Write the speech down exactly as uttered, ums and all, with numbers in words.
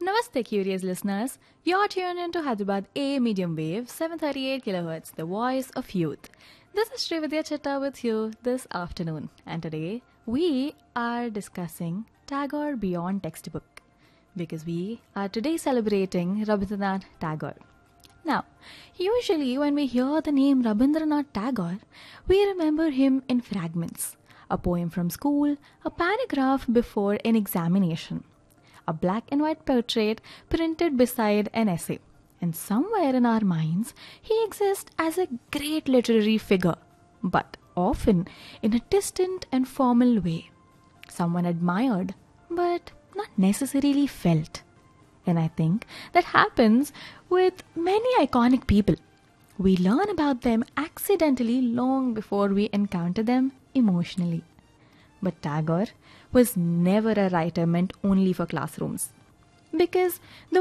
Namaste, curious listeners. You're tuned into Hyderabad A medium wave, seven thirty-eight kilohertz, the voice of youth. This is Srividya Chitta with you this afternoon, and today we are discussing Tagore Beyond Textbook because we are today celebrating Rabindranath Tagore. Now, usually when we hear the name Rabindranath Tagore, we remember him in fragments. A poem from school, a paragraph before an examination, a black and white portrait printed beside an essay. And somewhere in our minds, he exists as a great literary figure, but often in a distant and formal way. Someone admired, but not necessarily felt. And I think that happens with many iconic people. We learn about them accidentally long before we encounter them emotionally. But Tagore was never a writer meant only for classrooms. Because the